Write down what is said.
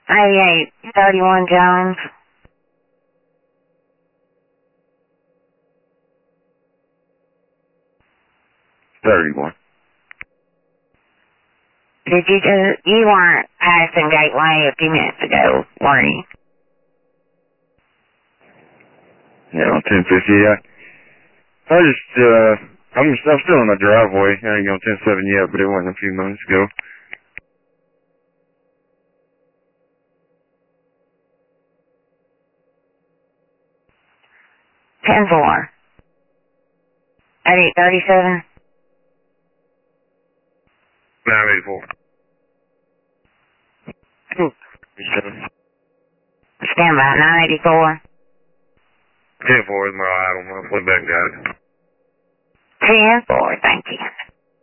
8831 Jones. You weren't passing Gateway a few minutes ago, were you? Yeah, on 1050, I'm still in the driveway. I ain't on 10-7 yet, but it wasn't a few minutes ago. Ten-4. 8837. 984. Stand by, 984. 10-4 is my item. I went back and got it. 10-4, thank you.